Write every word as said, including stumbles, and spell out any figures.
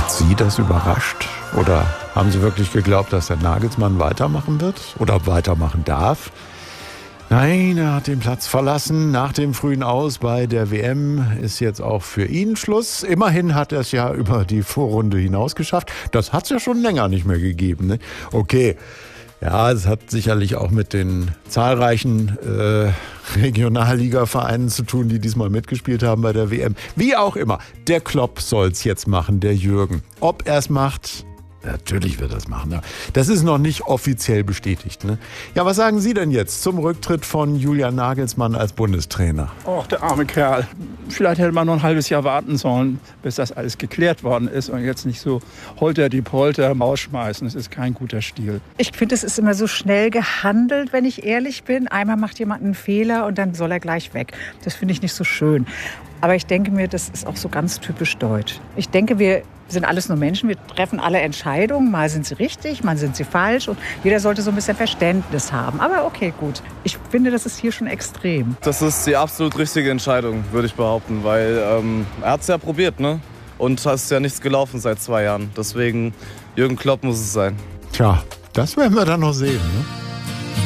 Hat Sie das überrascht? Oder haben Sie wirklich geglaubt, dass der Nagelsmann weitermachen wird oder weitermachen darf? Nein, er hat den Platz verlassen. Nach dem frühen Aus bei der W M ist jetzt auch für ihn Schluss. Immerhin hat er es ja über die Vorrunde hinaus geschafft. Das hat es ja schon länger nicht mehr gegeben. Ne? Okay, ja, es hat sicherlich auch mit den zahlreichen äh, Regionalliga-Vereinen zu tun, die diesmal mitgespielt haben bei der W M. Wie auch immer, der Klopp soll es jetzt machen, der Jürgen. Ob er es macht... Natürlich wird er das machen. Das ist noch nicht offiziell bestätigt. Ne? Ja, was sagen Sie denn jetzt zum Rücktritt von Julian Nagelsmann als Bundestrainer? Och, der arme Kerl. Vielleicht hätte man noch ein halbes Jahr warten sollen, bis das alles geklärt worden ist und jetzt nicht so holter die Polter rausschmeißen. Das ist kein guter Stil. Ich finde, es ist immer so schnell gehandelt, wenn ich ehrlich bin. Einmal macht jemand einen Fehler und dann soll er gleich weg. Das finde ich nicht so schön. Aber ich denke mir, das ist auch so ganz typisch deutsch. Ich denke, wir sind alles nur Menschen, wir treffen alle Entscheidungen. Mal sind sie richtig, mal sind sie falsch. Und jeder sollte so ein bisschen Verständnis haben. Aber okay, gut. Ich finde, das ist hier schon extrem. Das ist die absolut richtige Entscheidung, würde ich behaupten. Weil ähm, er hat es ja probiert, ne? Und es ist ja nichts gelaufen seit zwei Jahren. Deswegen, Jürgen Klopp muss es sein. Tja, das werden wir dann noch sehen, ne?